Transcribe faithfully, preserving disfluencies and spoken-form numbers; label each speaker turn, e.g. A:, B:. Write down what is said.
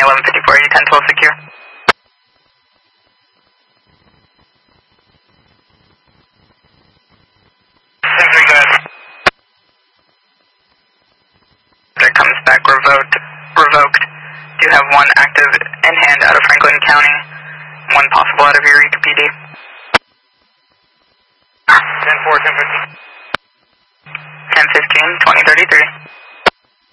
A: eleven fifty-four, you ten twelve secure. ten three, go ahead. There comes back revoked. Revoked. Do have one active in hand out of Franklin County, one possible out of Eureka P D. ten four, ten fifteen. ten fifteen, twenty thirty-three.